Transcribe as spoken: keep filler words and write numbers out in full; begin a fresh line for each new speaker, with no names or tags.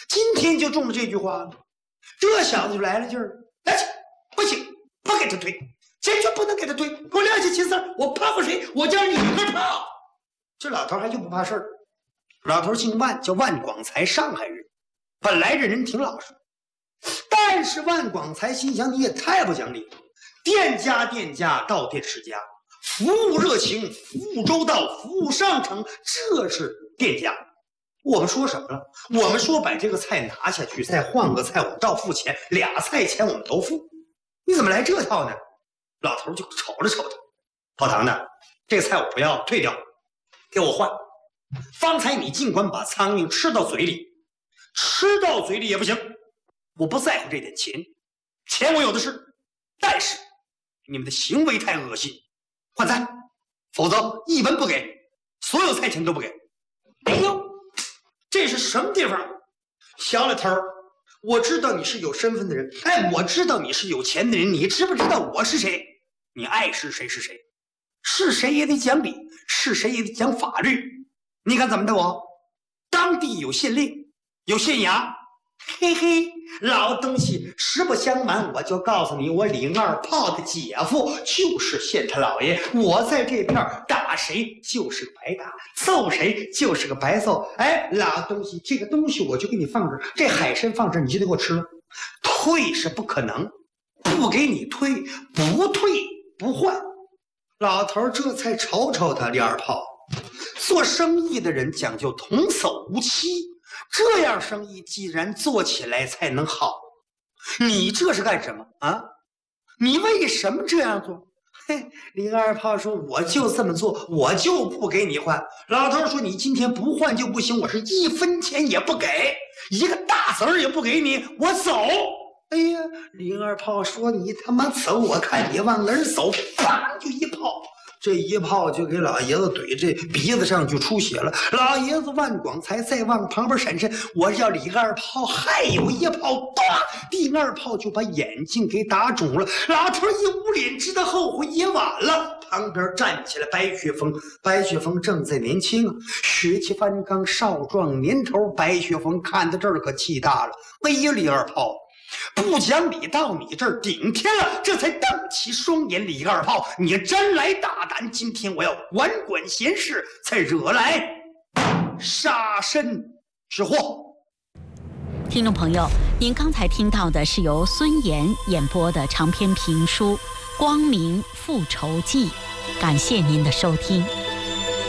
今天就中了这句话了。这小子就来了劲儿，来去，不行，不给他推，坚决不能给他推，给我撂下秦四儿，我怕过谁，我叫你个炮。这老头还就不怕事儿。老头姓万，叫万广才，上海人。本来这人挺老实，但是万广才心想，你也太不讲理了。店家店家，到店是家，服务热情，服务周到，服务上乘，这是店家。我们说什么了？我们说把这个菜拿下去，再换个菜，我们照付钱，俩菜钱我们都付。你怎么来这套呢？老头就瞅了瞅他，泡汤的，这个菜我不要，退掉，给我换。方才你尽管把苍蝇吃到嘴里，吃到嘴里也不行，我不在乎这点钱，钱我有的是，但是你们的行为太恶心，换菜，否则一文不给，所有菜钱都不给。哎呦，这是什么地方？小老头儿，我知道你是有身份的人，哎，我知道你是有钱的人，你知不知道我是谁？你爱是谁是谁，是谁也得讲理，是谁也得讲法律。你敢怎么的我？当地有县令，有县衙。嘿嘿，老东西，实不相瞒，我就告诉你，我李二炮的姐夫就是县太老爷。我在这片打谁就是个白打，揍谁就是个白揍。哎，老东西，这个东西我就给你放这儿，这海参放这儿，你就得给我吃了。退是不可能，不给你退，不退不换。老头这才瞅瞅他李二炮。做生意的人讲究童叟无欺，这样生意既然做起来才能好。你这是干什么啊？你为什么这样做？嘿，李二炮说我就这么做，我就不给你换。老头说你今天不换就不行，我是一分钱也不给，一个大子儿也不给你，我走。哎呀，李二炮说你他妈走，我看你往哪儿走，啪就一炮。这一炮就给老爷子怼这鼻子上就出血了。老爷子万广才再往旁边闪身，我要李二炮，还有一炮，咚！第二炮就把眼睛给打肿了。老头一捂脸，知道后悔也晚了。旁边站起来白雪峰，白雪峰正在年轻啊，血气方刚，少壮年头。白雪峰看到这儿可气大了，哎呀，李二炮！不讲理到你这儿顶天了，这才瞪起双眼。李二炮，你真来大胆！今天我要管管闲事，才惹来杀身之祸。
听众朋友，您刚才听到的是由孙岩演播的长篇评书《光明复仇记》，感谢您的收听。